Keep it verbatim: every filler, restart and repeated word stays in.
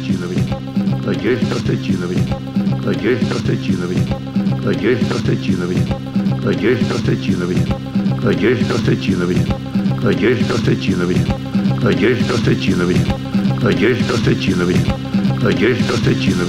Надежда Сочинович, Надежда Сочинович, Надежда Сочинович, Надежда Сочинович, Надежда Сочинович, Надежда Сочинович, Надежда Сочинович, Надежда Сочинович, Надежда Сочинович,